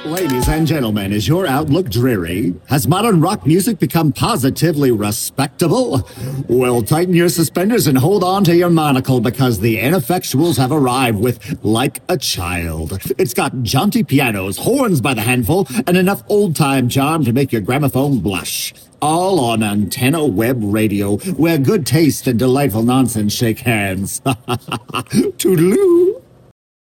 Ladies and gentlemen, is your outlook dreary? Has modern rock music become positively respectable? Well, tighten your suspenders and hold on to your monocle because the Ineffectuals have arrived with Like a Child. It's got jaunty pianos, horns by the handful, and enough old-time charm to make your gramophone blush. All on Antenna Web Radio, where good taste and delightful nonsense shake hands. Toodaloo!